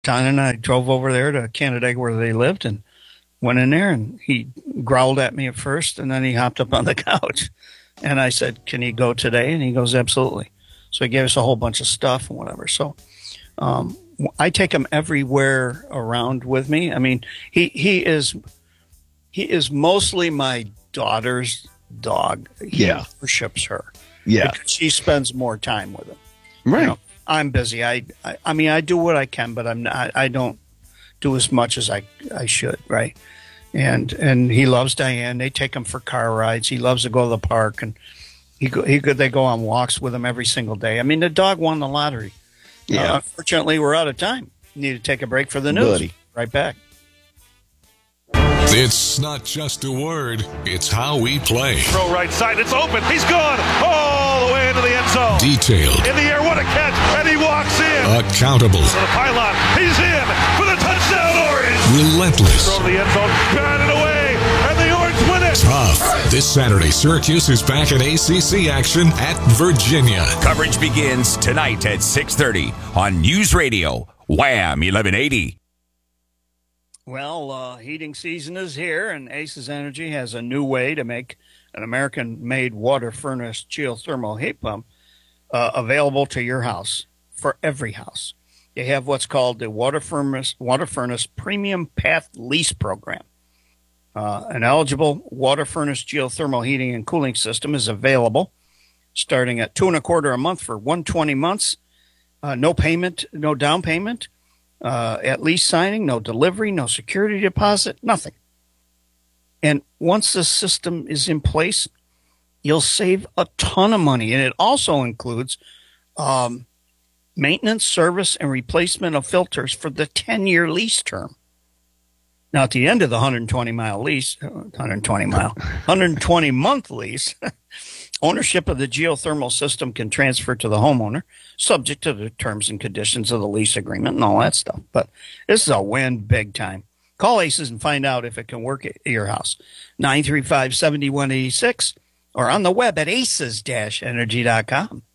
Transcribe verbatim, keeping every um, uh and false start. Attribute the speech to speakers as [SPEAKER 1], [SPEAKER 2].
[SPEAKER 1] Don and I drove over there to Canandaigua where they lived and went in there, and he growled at me at first, and then he hopped up on the couch. And I said, can he go today? And he goes, absolutely. So he gave us a whole bunch of stuff and whatever. So um, I take him everywhere around with me. I mean, he, he is he is mostly my daughter's dog. He
[SPEAKER 2] Yeah.
[SPEAKER 1] worships her.
[SPEAKER 2] Yeah.
[SPEAKER 1] Because she spends more time with him.
[SPEAKER 2] Right.
[SPEAKER 1] You know, I'm busy. I, I I mean, I do what I can, but I'm not, I don't do as much as I, I should, right? And and he loves Diane. They take him for car rides. He loves to go to the park, and he go, he could they go on walks with him every single day. I mean, the dog won the lottery.
[SPEAKER 2] Yeah.
[SPEAKER 1] Uh, unfortunately, we're out of time. Need to take a break for the news.
[SPEAKER 2] Buddy.
[SPEAKER 1] Right back.
[SPEAKER 3] It's not just a word, it's how we play.
[SPEAKER 4] Throw right side, it's open, he's gone all the way into the end zone.
[SPEAKER 3] Detailed.
[SPEAKER 4] In the air, what a catch, and he walks in.
[SPEAKER 3] Accountable.
[SPEAKER 4] To the pylon, he's in for the touchdown, Orange.
[SPEAKER 3] Relentless.
[SPEAKER 4] Throw to the end zone, got it away, and the Orange win it.
[SPEAKER 3] Tough. This Saturday, Syracuse is back in A C C action at Virginia.
[SPEAKER 5] Coverage begins tonight at six thirty on News Radio, Wham eleven eighty.
[SPEAKER 1] Well, uh, heating season is here, and Aces Energy has a new way to make an American-made water furnace geothermal heat pump uh, available to your house, for every house. They have what's called the Water Furnace, Water Furnace Premium Path Lease Program. Uh, an eligible water furnace geothermal heating and cooling system is available, starting at two and a quarter a month for one hundred twenty months. Uh, no payment, no down payment. Uh, at lease signing, no delivery, no security deposit, nothing. And once the system is in place, you'll save a ton of money. And it also includes um, maintenance, service, and replacement of filters for the ten-year lease term. Now, at the end of the one hundred twenty mile lease, one hundred twenty mile, one hundred twenty month lease, ownership of the geothermal system can transfer to the homeowner, subject to the terms and conditions of the lease agreement and all that stuff. But this is a win big time. Call Aces and find out if it can work at your house. nine three five, seven one eight six or on the web at aces dash energy dot com.